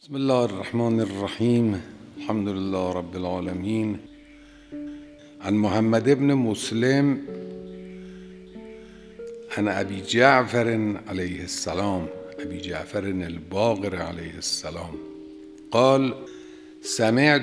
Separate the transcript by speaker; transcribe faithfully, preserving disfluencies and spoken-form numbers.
Speaker 1: بسم الله الرحمن الرحيم. الحمد لله رب العالمين. عن محمد بن مسلم عن أبي جعفر عليه السلام أبي جعفر الباقر عليه السلام قال: سمعت